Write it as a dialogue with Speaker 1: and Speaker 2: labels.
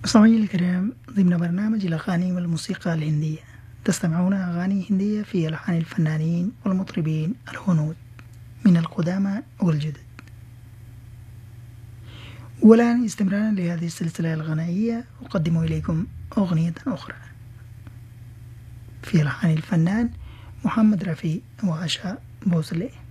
Speaker 1: مستمعينا الكرام، ضمن برنامج الأغاني والموسيقى الهندية تستمعون أغاني هندية في ألحان الفنانين والمطربين الهنود من القدامى والجدد. والآن استمرارا لهذه السلسلة الغنائية أقدم إليكم أغنية أخرى في ألحان الفنان محمد رفيع وعشاء بوصلة.